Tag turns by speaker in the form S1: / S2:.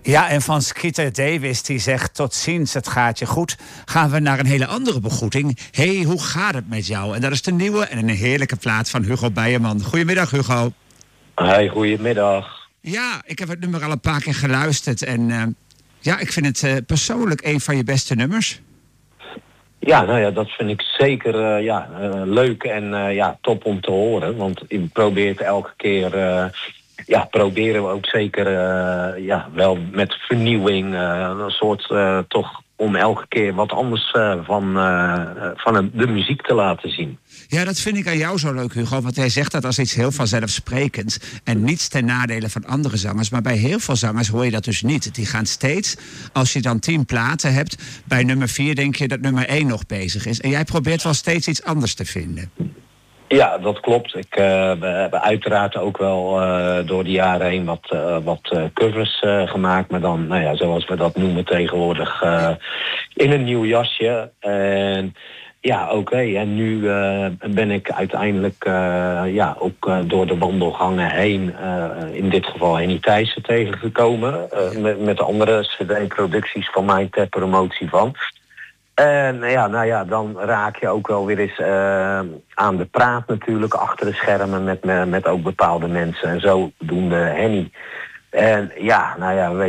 S1: Ja, en van Skeeter Davis die zegt tot ziens, het gaat je goed. Gaan we naar een hele andere begroeting. Hey, hoe gaat het met jou? En dat is de nieuwe en een heerlijke plaat van Hugo Beierman. Goedemiddag, Hugo.
S2: Hey, goedemiddag.
S1: Ja, ik heb het nummer al een paar keer geluisterd. En ik vind het persoonlijk een van je beste nummers.
S2: Ja, nou ja, dat vind ik zeker leuk en top om te horen. Want je probeert elke keer... proberen we ook zeker wel met vernieuwing een soort toch om elke keer wat anders van de muziek te laten zien.
S1: Ja, dat vind ik aan jou zo leuk, Hugo. Want jij zegt dat als iets heel vanzelfsprekend en niets ten nadele van andere zangers. Maar bij heel veel zangers hoor je dat dus niet. Die gaan steeds, als je dan 10 platen hebt, bij nummer 4 denk je dat nummer 1 nog bezig is. En jij probeert wel steeds iets anders te vinden.
S2: Ja, dat klopt. We hebben uiteraard ook wel door de jaren heen wat covers gemaakt. Maar dan, zoals we dat noemen tegenwoordig, in een nieuw jasje. En ja, oké. En nu ben ik uiteindelijk ook door de wandelgangen heen, in dit geval Henny Thijssen tegengekomen. Met andere cd-producties van mij ter promotie van. En dan raak je ook wel weer eens aan de praat natuurlijk, achter de schermen met ook bepaalde mensen. En zo doen de Henny. En weet